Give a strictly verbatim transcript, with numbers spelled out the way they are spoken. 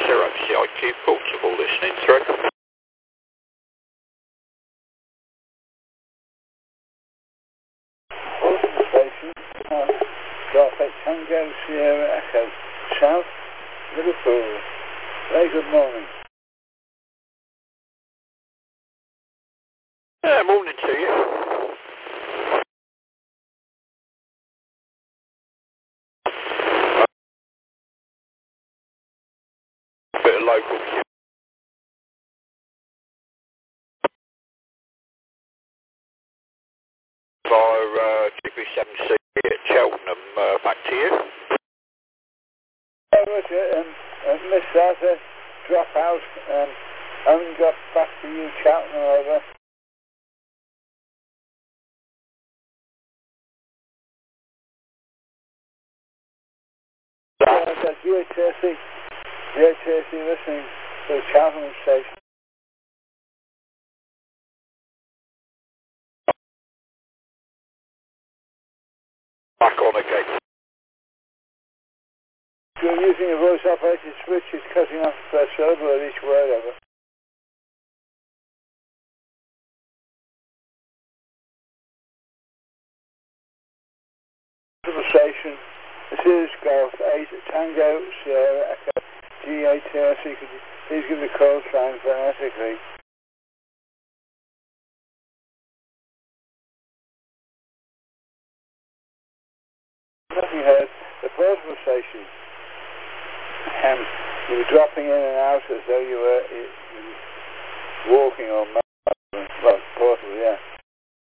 zero C I Q portable listening through. Portable station, uh, Garfet Tango Sierra Echo, South, Liverpool. Very good morning. Yeah, morning to you. A bit of local view. Via uh, G B seven C at Cheltenham, uh, back to you. Hey, Roger, um, uh, Miss Arthur, drop out, um, haven't got back to you, Cheltenham, over. Yeah, I've got G H S C, G H S C listening to the Cheltenham station. Back on again. You're using a voice operated switch, it's cutting off the first syllable of each word over. Portable station, this is Golf eight Tango Sierra Echo G H S C. Could you please give the call sign phonetically? Nothing heard. The portable station, um, you were dropping in and out as though you were uh, walking or well, portable, yeah.